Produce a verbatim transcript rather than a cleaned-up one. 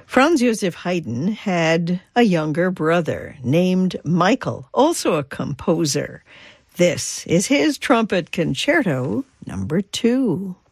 Franz Joseph Haydn had a younger brother named Michael, also a composer. This is his trumpet concerto number two.